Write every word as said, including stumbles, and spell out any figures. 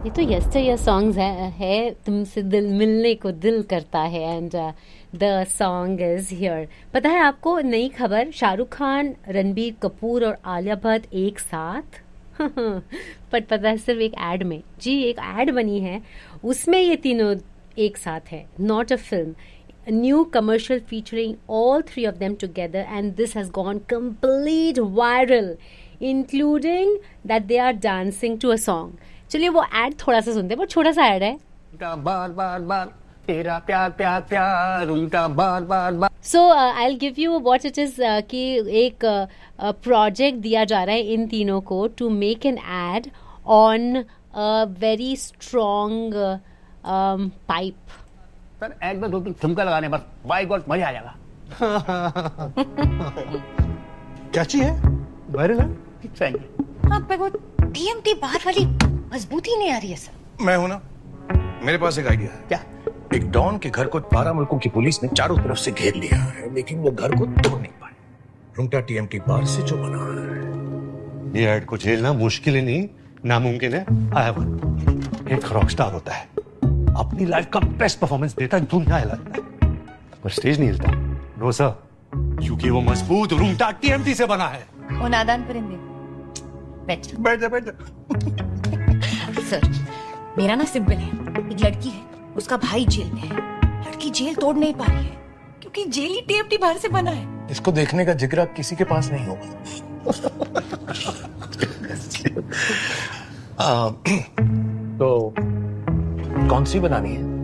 ये तो यस्टरये सॉन्ग्स है, है तुमसे दिल मिलने को दिल करता है and the song is here. पता है आपको नई खबर, शाहरुख खान, रणबीर कपूर और आलिया भट्ट एक साथ पर पता है सिर्फ एक एड में, जी एक एड बनी है उसमें ये तीनों एक साथ है, not a film. A new commercial featuring all three of them together, and this has gone complete viral, including that they are dancing to a song. चलिए वो एड थोड़ा सा सुनते हैं, बहुत छोटा सा एड है। बार बार बार तेरा प्यार प्यार प्यार उनका बार बार बार। सो I will give you what it is कि एक प्रोजेक्ट uh, दिया जा रहा है इन तीनों को to make an add on a very strong pipe. Sir add में दो तीन ठुमका लगाने बस, बाय गॉड मजा आ जाएगा। क्या चाहिए? वायरल है? Thank you. आप पे वो टीएमटी बार वाली मजबूती नहीं आ रही है सर। मैं हूं ना, मेरे पास एक आइडिया है। क्या? एक डॉन के घर को बारह मुल्कों की पुलिस ने चारों तरफ से घेर लिया है, लेकिन वो घर को तोड़ नहीं पाए। रुंगटा टीएमटी बार से जो बना है। ये ऐड को झेलना मुश्किल ही नहीं, नामुमकिन है। आया वन एक रॉक स्टार होता है, अपनी लाइफ का बेस्ट परफॉर्मेंस देता है, दुनिया हिलाता है, पर स्टेज नहीं हिलता। नो सर, क्योंकि वो मजबूत रुंगटा टीएमटी से बना है। ओ नादान परिंदे, बैठ जा बैठ जा बैठ जा। सर मेरा ना सिंपल है, एक लड़की है, उसका भाई जेल में है, लड़की जेल तोड़ नहीं पा रही है क्योंकि जेल ही टीएमटी बाहर से बना है। इसको देखने का जिगरा किसी के पास नहीं होगा। आ, तो कौन सी बनानी है?